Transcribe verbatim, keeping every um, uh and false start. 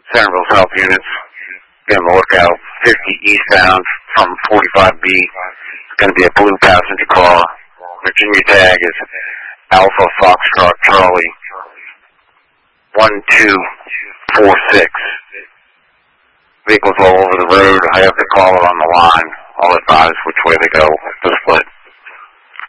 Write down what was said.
Centerville South units, be on the lookout. fifty eastbound from forty-five B. It's going to be a blue passenger car. Virginia tag is Alpha Foxtrot Charlie one two four six. Vehicles all over the road. I have the caller on the line. I'll advise which way they go. The split.